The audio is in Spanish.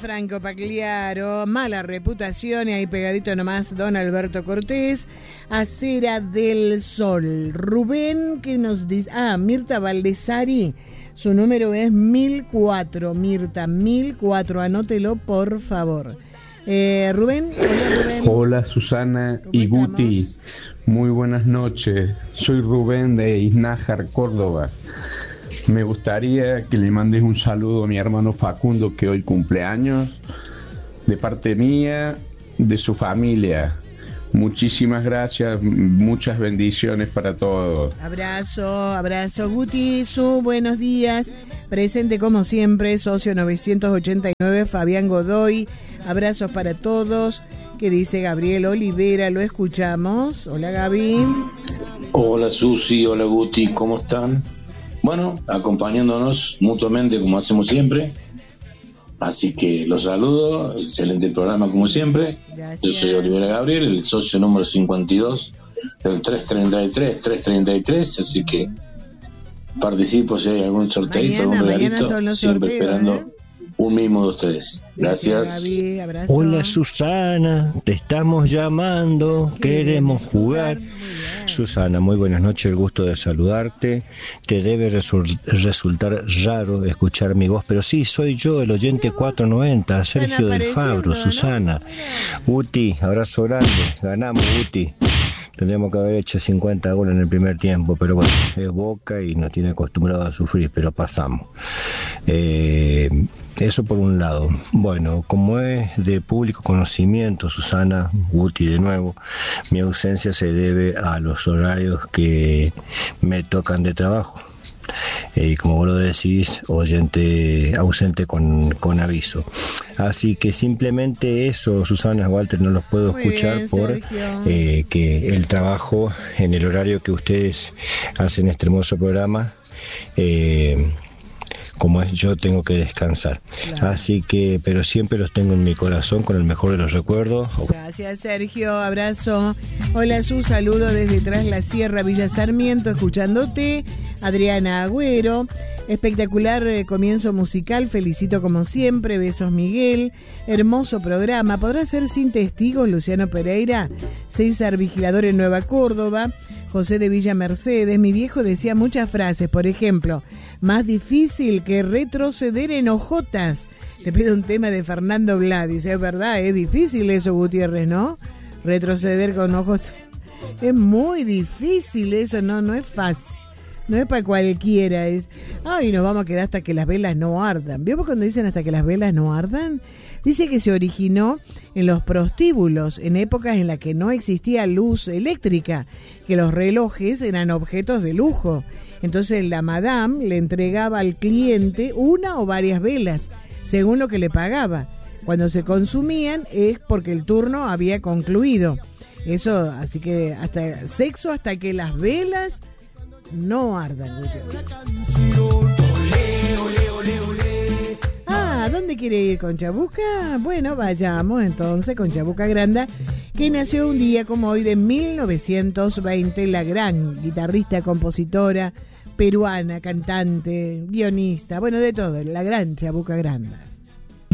Franco Pagliaro, Mala Reputación, y ahí pegadito nomás Don Alberto Cortés, Acera del Sol. Rubén, que nos dice, Mirta Valdesari, su número es 1004, Mirta, 1004, anótelo por favor. Rubén, hola Rubén. Hola Susana y Guti, muy buenas noches, soy Rubén de Iznájar, Córdoba. Me gustaría que le mandes un saludo a mi hermano Facundo, que hoy cumpleaños, de parte mía, de su familia. Muchísimas gracias, muchas bendiciones para todos. Abrazo, Guti, buenos días. Presente como siempre, socio 989, Fabián Godoy. Abrazos para todos. ¿Qué dice Gabriel Olivera? Lo escuchamos. Hola, Gaby. Hola, Susi, hola, Guti, ¿cómo están? Bueno, acompañándonos mutuamente como hacemos siempre. Así que los saludo, excelente programa como siempre. Gracias. Yo soy Olivera Gabriel, el socio número 52 del 333, así que participo si hay algún sorteito, algún regalito, siempre sorteos, esperando un mimo de ustedes. Gracias. Gaby, abrazo. Hola Susana, te estamos llamando, queremos jugar. Susana, muy buenas noches, el gusto de saludarte. Te debe resultar raro escuchar mi voz, pero sí, soy yo, el oyente 490, Sergio del Fabro, ¿no? Susana. Uti, abrazo grande, ganamos Uti. Tendríamos que haber hecho 50 goles en el primer tiempo, pero bueno, es Boca y nos tiene acostumbrado a sufrir, pero pasamos. Eso por un lado. Bueno, como es de público conocimiento, Susana, Guti de nuevo, mi ausencia se debe a los horarios que me tocan de trabajo. Y como vos lo decís, ausente con aviso. Así que simplemente eso, Susana, Walter, no los puedo escuchar por que el trabajo en el horario que ustedes hacen este hermoso programa, como es, yo tengo que descansar. Claro. Así que, pero siempre los tengo en mi corazón con el mejor de los recuerdos. Gracias, Sergio, abrazo. Hola, saludo desde Tras la Sierra, Villa Sarmiento, escuchándote. Adriana Agüero, espectacular comienzo musical, felicito como siempre, besos Miguel, hermoso programa. ¿Podrá ser sin testigos? Luciano Pereira, César Vigilador en Nueva Córdoba, José de Villa Mercedes. Mi viejo decía muchas frases, por ejemplo, más difícil que retroceder en hojotas. Te pido un tema de Fernando Blá, dice, es verdad, es difícil eso, Gutiérrez, ¿no? Retroceder con hojotas. Es muy difícil eso, no es fácil. No es para cualquiera, es, nos vamos a quedar hasta que las velas no ardan. ¿Vio cuando dicen hasta que las velas no ardan? Dice que se originó en los prostíbulos, en épocas en las que no existía luz eléctrica, que los relojes eran objetos de lujo. Entonces la madame le entregaba al cliente una o varias velas, según lo que le pagaba. Cuando se consumían es porque el turno había concluido. Eso, así que hasta sexo hasta que las velas no ardan. ¿Dónde quiere ir? ¿Con Chabuca? Bueno, vayamos entonces con Chabuca Granda, que nació un día como hoy de 1920, la gran guitarrista, compositora peruana, cantante, guionista, bueno, de todo, la gran Chabuca Granda.